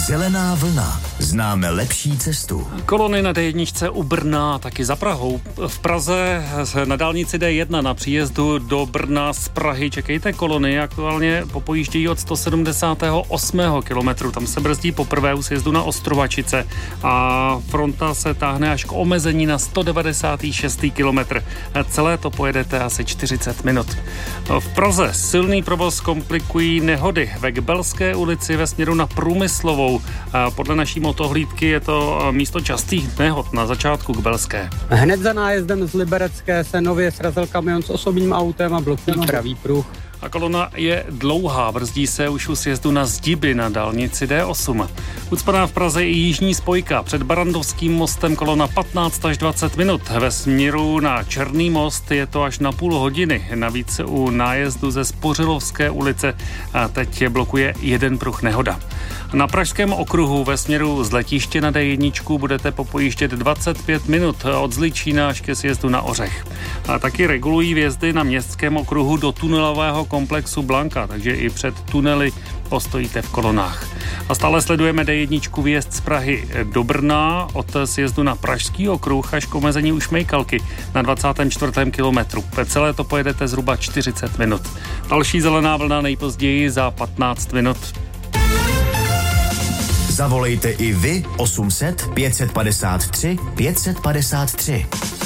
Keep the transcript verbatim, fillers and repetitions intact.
Zelená vlna. Známe lepší cestu. Kolony na dé jedna u Brna, taky za Prahou. V Praze na dálnici dé jedna na příjezdu do Brna z Prahy čekejte kolony. Aktuálně popojíždějí od sto sedmdesátého osmého kilometru. Tam se brzdí poprvé u sjezdu na Ostrovačice a fronta se táhne až k omezení na sto devadesátý šestý kilometr. Celé to pojedete asi čtyřicet minut. V Praze silný provoz komplikují nehody ve Kbelské ulici ve směru na Průmyslovou. Podle naší motohlídky je to místo častých nehod na začátku Kbelské. Hned za nájezdem z Liberecké se nově srazil kamion s osobním autem a blokují pravý pruh. A kolona je dlouhá, brzdí se už u sjezdu na Zdiby na dálnici dé osm. Ucpaná v Praze i jižní spojka. Před Barandovským mostem kolona patnáct až dvacet minut. Ve směru na Černý most je to až na půl hodiny. Navíc u nájezdu ze Spořilovské ulice a teď blokuje jeden pruh nehoda. Na Pražském okruhu ve směru z letiště na dé jedna budete popojíždět dvacet pět minut od Zličína až ke sjezdu na Ořech. A taky regulují vjezdy na Městském okruhu do tunelového komplexu Blanka, takže i před tunely postojíte v kolonách. A stále sledujeme dé jedna výjezd z Prahy do Brna od sjezdu na Pražský okruh až k omezení u Šmejkalky na dvacátém čtvrtém kilometru. Celé to pojedete zhruba čtyřicet minut. Další zelená vlna nejpozději za patnáct minut. Zavolejte i vy osm set pět set padesát tři pět set padesát tři.